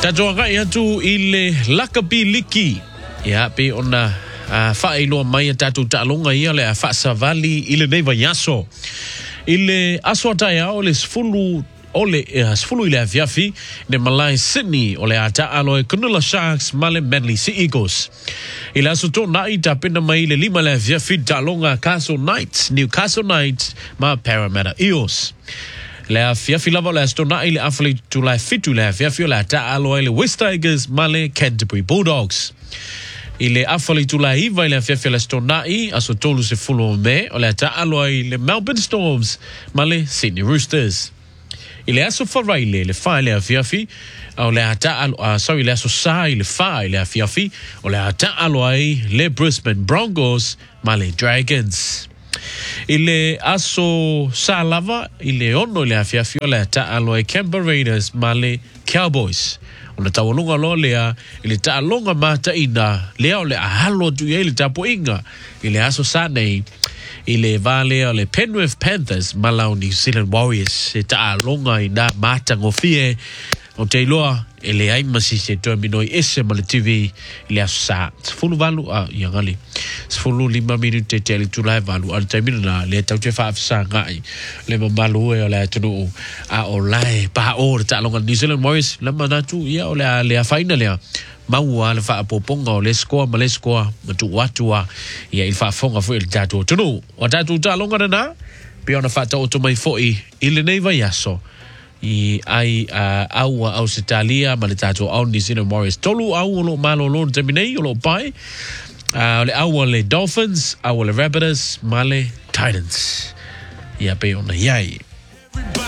Tajoanga ia tu ile lakabiliki. Ia pe ona whaeloa mai tatu talonga ia le a whaasavali ile neiva yaso. Ile aswataya ole sfulu ole sfulu ile aviafi ne Malai Sydney ole ata aloe Kunula Sharks male Manly Sea Eagles. Ile asoto na ita pena mai ile lima le aviafi talonga Newcastle Knights ma Parramatta Eels. Le aviafi lava le astona ile afali tulai fitu le aviafi ole ata aloe le West Tigers male Canterbury Bulldogs. Ile afali tula hiva ile afiafi la stonai aso tolu se fulo me ole ata aloe le Melbourne Storms male Sydney Roosters. Ile aso faraile le fa ile afiafi ole ata le aso sa ile fa ile afiafi ole ata aloe le Brisbane Broncos male Dragons. Ile aso sa lava ile ono ile afiafi ole ata aloe Canberra Raiders male Cowboys. Ona tawalunga lo lea ili taalonga mata ina lea ole ahalo tu ya ili tapo inga ili aso sanei ili vale ole Penrith Panthers malau New Zealand Warriors taalonga ina mata ngofie o te iloa ili aimasi se terminoi ese male TV ili aso sa sifulu valu yangali sifulu 5 minute te ili tulai valu al taimina na le tau te whaafisa ngai le mamalu e o le tunu o lai paha o le taalonga New Zealand Warriors lama natu ia o le a faina lea maua le whaapoponga o le skoa ma le skoa matu watua ia il whaafonga fu il tatu tunu o tatu taalonga na pe ona whaata o tomai foi ile neiva yaso I ai aua Australia ma le tato au New Zealand Warriors tolu au lo malo lo terminei lo pai le aua le Dolphins aua le Rabbitohs ma le Titans ia pe ona iai